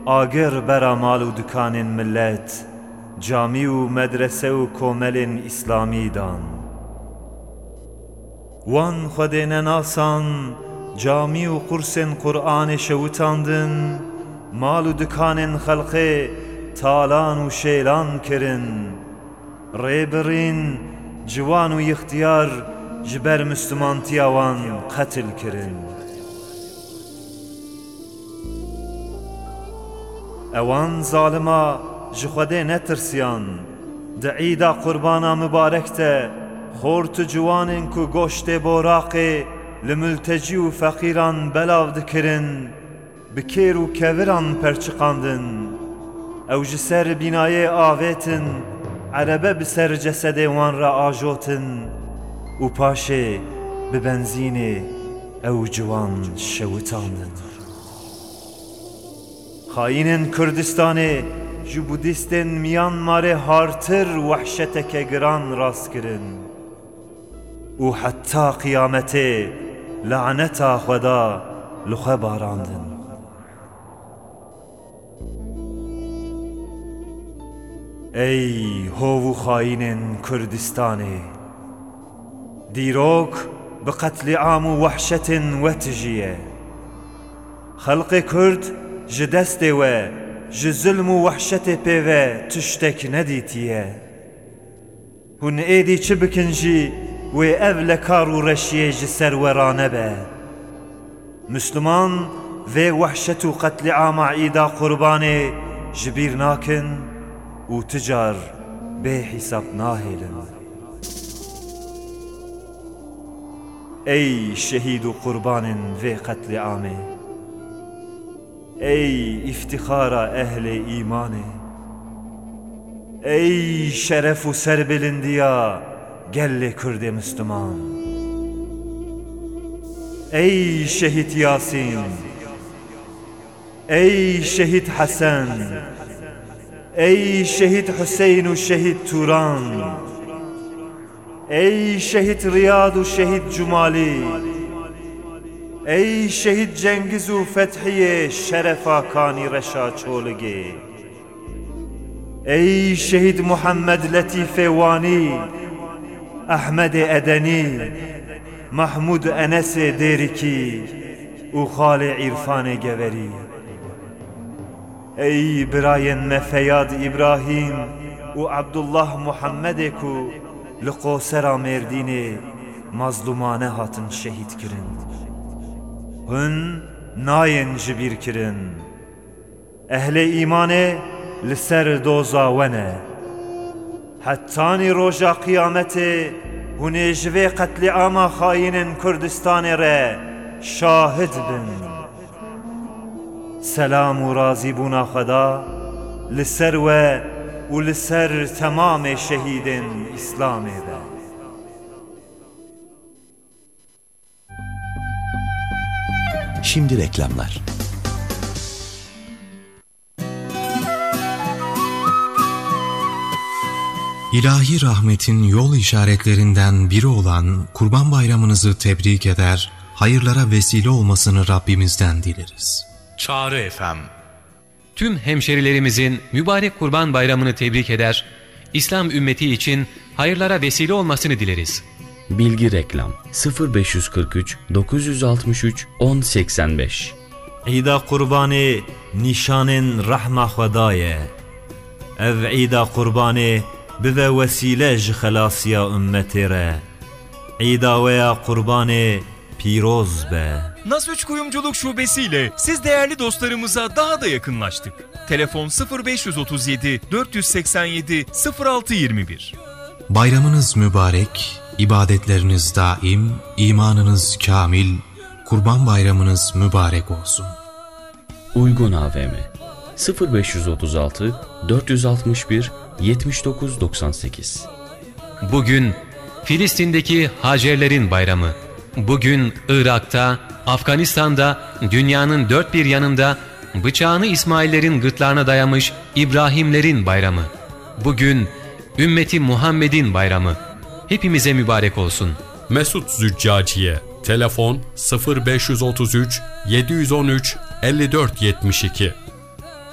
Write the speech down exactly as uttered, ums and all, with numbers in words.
Agir bera mal u dukanên millet, cami û medrese û komelên İslamî dan. Wan Xwedê nenasan, cami û qursên Qur'anê şewitandin, mal û dukanên xelqê talan û şêlan kirin. Rêbirîn, ciwan û ixtiyar ji ber Müslümantiya wan qetil kirin. Ewan zalima ji Xwedê netirsiyan, di îda qurbana mübarek de xor tu ciwanên ku goştê boraqê li mültecî û feqîran belav dikirin, bi kêr û keviran perçiqandin. Ew ji ser bînayê avêtin, erebe bi ser cesedê wan re ajotin, û paşê bi benzînê ew ciwan şewitandin. Xaînên Kurdistanê ji Budîstên Myanmarê hartir wehşeteke giran rast kirin, û heta qiyametê laneta Xweda li xwe barandin. Ey hov û xaînên Kurdistanê, dîrok bi qetlîam û wehşetên we tijiye. Xelqê Kurd ji destê we ji zulm û wehşetê pê ve tiştek nedîtiye. Hûn êdî çi bikin jî wê ev le kar û reşiyê ji ser we ranebe. Müslüman vê wehşet û qetlîama îda qurbanê ji bîr nakin û ticar bêhîsab nahêlin. Ey şehîd û qurbanên vê qetlîamê, ey iftixara ehlê îmanê, ey şeref û serbilindiya gelê Kurdê Müslüman. Ey şehîd Yasîn, ey şehîd Hesen, ey şehîd Hüseyin û şehîd Turan, ey şehîd Riyad û şehîd Cumali, ey şehîd Cengiz û Fethiyê şerefa Kanî Reşa Çolugê, ey şehîd Muhammed Letîfê Wanî, Ahmedê Edenî, Mahmud Enesê Dêrikî û Xalê İrfanê Geverî. Ey birayên me Feyyad İbrahîm û Abdullah Muhammedê ku li Qosera Mêrdînê mazlûmane hatin şehîd kirin. Hûn nayên ji bîr kirin. Ehlê îmanê li ser doza we ne. Hettanî roja qiyametê hûn ê ji vê qetlîama xaînên Kurdistanê re şahid bin. Selam û razîbûna Xweda li ser we û li ser temamê şehîdên İslamê de. Şimdi reklamlar. İlahi rahmetin yol işaretlerinden biri olan Kurban Bayramınızı tebrik eder, hayırlara vesile olmasını Rabbimizden dileriz. Çağrı F M. Tüm hemşerilerimizin mübarek Kurban Bayramını tebrik eder, İslam ümmeti için hayırlara vesile olmasını dileriz. Bilgi reklam sıfır beş kırk üç dokuz altmış üç on seksen beş. İda Kurbanê nîşanên rehma Xweda ye. Ev îda Kurbanê bive vesîle ji xelasiya ümmetê re. İda weya Kurbanê pîroz be. Nas üç Kuyumculuk Şubesi ile siz değerli dostlarımıza daha da yakınlaştık. Telefon sıfır beş otuz yedi dört seksen yedi sıfır altı yirmi bir. Bayramınız mübarek, ibadetleriniz daim, imanınız kamil, Kurban Bayramınız mübarek olsun. Uygun A V M sıfır beş otuz altı dört altmış bir yetmiş dokuz doksan sekiz. Bugün Filistin'deki Hacerlerin bayramı. Bugün Irak'ta, Afganistan'da, dünyanın dört bir yanında bıçağını İsmail'lerin gırtlağına dayamış İbrahimlerin bayramı. Bugün ümmeti Muhammed'in bayramı. Hepimize mübarek olsun. Mesut Züccaciye. Telefon sıfır beş otuz üç yedi on üç elli dört yetmiş iki.